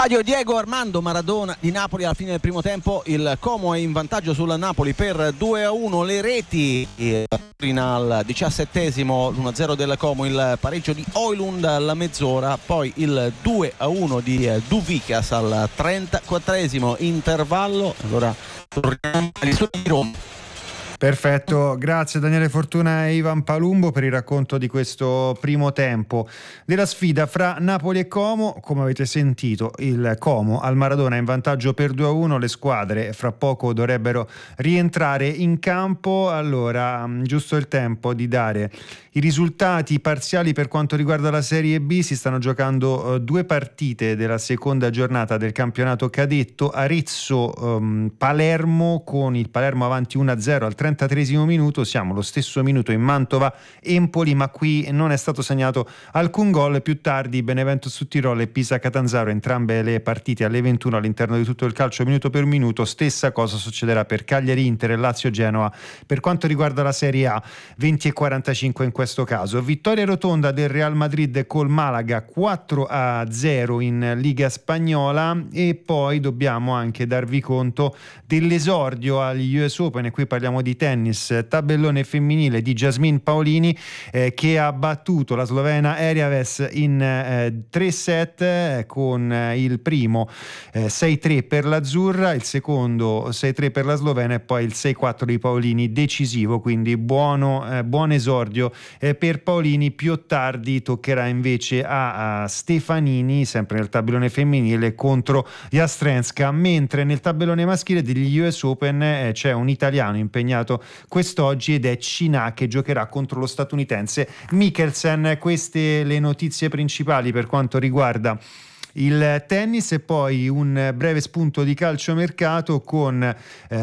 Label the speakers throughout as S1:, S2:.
S1: Stadio Diego Armando Maradona di Napoli. Alla fine del primo tempo il Como è in vantaggio sul Napoli per 2-1. Le reti al 17esimo, l'1-0 del Como, il pareggio di Højlund alla mezz'ora, poi il 2-1 di Duvikas al 34esimo intervallo. Allora torniamo agli studi di Roma.
S2: Perfetto, grazie Daniele Fortuna e Ivan Palumbo per il racconto di questo primo tempo della sfida fra Napoli e Como. Come avete sentito, il Como al Maradona è in vantaggio per 2-1, le squadre fra poco dovrebbero rientrare in campo. Allora, giusto il tempo di dare i risultati parziali per quanto riguarda la Serie B. Si stanno giocando due partite della seconda giornata del campionato cadetto. Arezzo-Palermo, con il Palermo avanti 1-0 al 33esimo minuto. Siamo allo stesso minuto in Mantova-Empoli, ma qui non è stato segnato alcun gol. Più tardi Benevento su Tirolo e Pisa-Catanzaro, entrambe le partite alle 21 all'interno di Tutto il Calcio minuto per minuto. Stessa cosa succederà per Cagliari-Inter e Lazio-Genoa per quanto riguarda la Serie A, 20:45 in questo caso. Vittoria rotonda del Real Madrid col Malaga 4-0 in Liga Spagnola. E poi dobbiamo anche darvi conto dell'esordio agli US Open, e qui parliamo di tennis, tabellone femminile di Jasmine Paolini che ha battuto la slovena Eriaves in 3 set, con il primo 6-3 per l'azzurra, il secondo 6-3 per la slovena e poi il 6-4 di Paolini decisivo, quindi buon esordio per Paolini. Più tardi toccherà invece a Stefanini, sempre nel tabellone femminile, contro Jastrenska, mentre nel tabellone maschile degli US Open c'è un italiano impegnato quest'oggi ed è Cina, che giocherà contro lo statunitense Mikkelsen. Queste le notizie principali per quanto riguarda il tennis. E poi un breve spunto di calciomercato con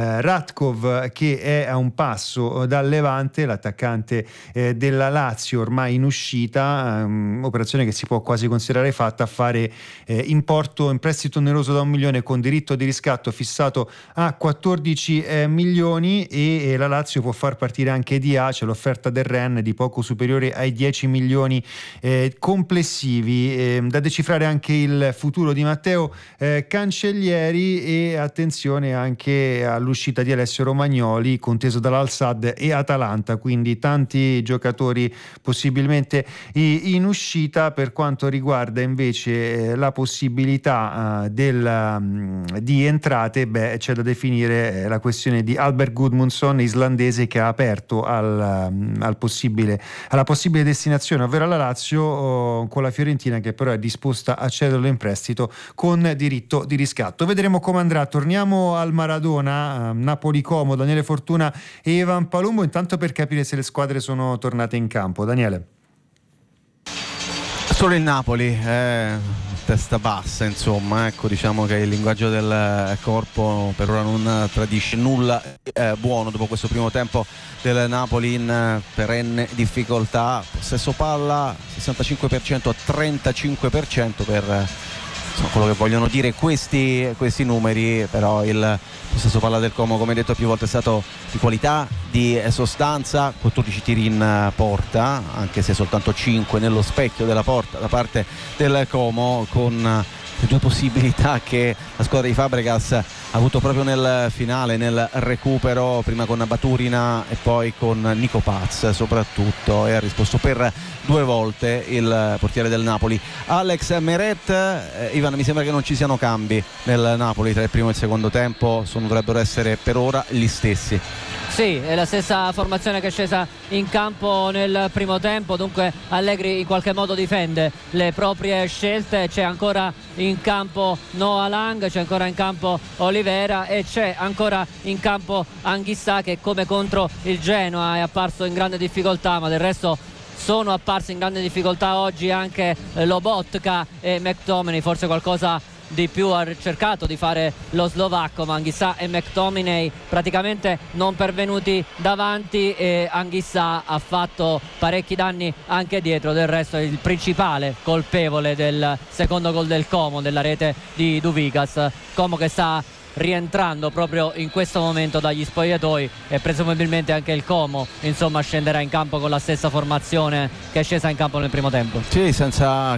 S2: Radkov, che è a un passo dal Levante, l'attaccante della Lazio ormai in uscita, operazione che si può quasi considerare fatta, a fare in prestito oneroso da 1 milione con diritto di riscatto fissato a 14 milioni, e la Lazio può far partire anche Dia. C'è l'offerta del Rennes di poco superiore ai 10 milioni complessivi. Da decifrare anche il futuro di Matteo Cancellieri, e attenzione anche all'uscita di Alessio Romagnoli, conteso dall'Al-Sadd e Atalanta, quindi tanti giocatori possibilmente in uscita. Per quanto riguarda invece la possibilità di entrate, c'è da definire la questione di Albert Gudmundsson, islandese, che ha aperto alla possibile destinazione, ovvero alla Lazio, con la Fiorentina che però è disposta a cederlo in prestito con diritto di riscatto. Vedremo come andrà. Torniamo al Maradona, Napoli-Como, Daniele Fortuna e Ivan Palumbo, intanto per capire se le squadre sono tornate in campo. Daniele.
S1: Solo il Napoli testa bassa, insomma, ecco, diciamo che il linguaggio del corpo per ora non tradisce nulla buono dopo questo primo tempo del Napoli in perenne difficoltà. Possesso palla 65% a 35% per quello che vogliono dire questi numeri, però il possesso palla del Como, come detto più volte, è stato di qualità, di sostanza. 14 tiri in porta, anche se soltanto 5 nello specchio della porta da parte del Como, con le due possibilità che la squadra di Fabregas ha avuto proprio nel finale, nel recupero, prima con Baturina e poi con Nico Paz soprattutto, e ha risposto per 2 volte il portiere del Napoli. Alex Meret. Ivan, mi sembra che non ci siano cambi nel Napoli tra il primo e il secondo tempo, dovrebbero essere per ora gli stessi.
S3: Sì, è la stessa formazione che è scesa in campo nel primo tempo, dunque Allegri in qualche modo difende le proprie scelte. C'è ancora in campo Noah Lang, c'è ancora in campo Olivera e c'è ancora in campo Anguissa, che come contro il Genoa è apparso in grande difficoltà, ma del resto sono apparsi in grande difficoltà oggi anche Lobotka e McTominay. Forse qualcosa di più ha cercato di fare lo slovacco, ma Anguissa e McTominay praticamente non pervenuti davanti, e Anguissa ha fatto parecchi danni anche dietro. Del resto è il principale colpevole del secondo gol del Como, della rete di Duvikas. Como che sta rientrando proprio in questo momento dagli spogliatoi, e presumibilmente anche il Como scenderà in campo con la stessa formazione che è scesa in campo nel primo tempo.
S1: Sì, senza